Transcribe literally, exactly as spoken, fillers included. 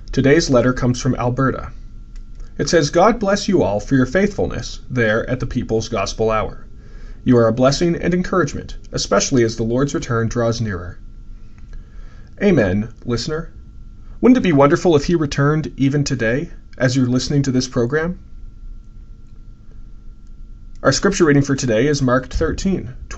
Today's letter comes from Alberta. It says, God bless you all for your faithfulness there at the People's Gospel Hour. You are a blessing and encouragement, especially as the Lord's return draws nearer. Amen, listener. Wouldn't it be wonderful if he returned even today, as you're listening to this program? Our scripture reading for today is Mark thirteen,